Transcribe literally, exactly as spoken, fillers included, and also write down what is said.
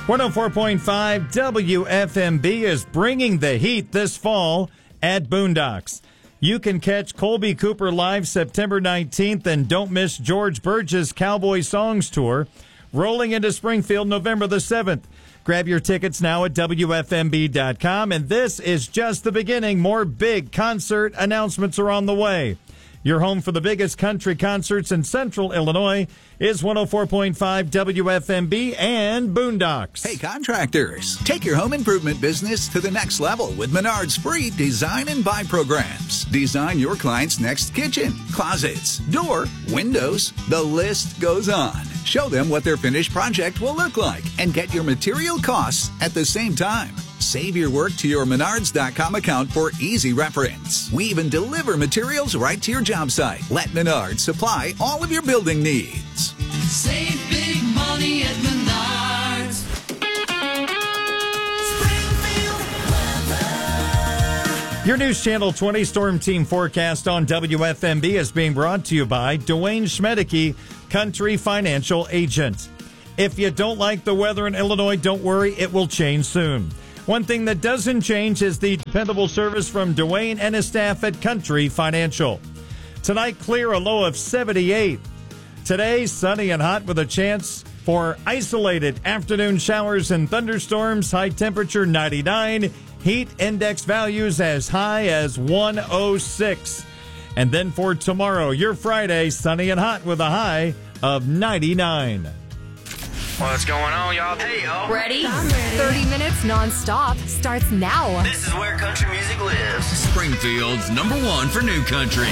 one oh four point five W F M B is bringing the heat this fall at Boondocks. You can catch Colby Cooper live September nineteenth, and don't miss George Burgess' Cowboy Songs Tour rolling into Springfield November the seventh. Grab your tickets now at W F M B dot com, and this is just the beginning. More big concert announcements are on the way. Your home for the biggest country concerts in Central Illinois is one oh four point five W F M B and Boondocks. Hey, contractors, take your home improvement business to the next level with Menard's free Design and Buy programs. Design your client's next kitchen, closets, door, windows. The list goes on. Show them what their finished project will look like and get your material costs at the same time. Save your work to your Menards dot com account for easy reference. We even deliver materials right to your job site. Let Menards supply all of your building needs. Save big money at Menards. Your News Channel twenty Storm Team forecast on W F M B is being brought to you by Dwayne Schmedeke, Country Financial Agent. If you don't like the weather in Illinois, don't worry, it will change soon. One thing that doesn't change is the dependable service from Dwayne and his staff at Country Financial. Tonight, clear, a low of seventy-eight. Today, sunny and hot with a chance for isolated afternoon showers and thunderstorms. High temperature ninety-nine. Heat index values as high as one oh six. And then for tomorrow, your Friday, sunny and hot with a high of ninety-nine. What's going on, y'all? Hey, y'all. Ready? ready? thirty minutes non-stop starts now. This is where country music lives. Springfield's number one for new country.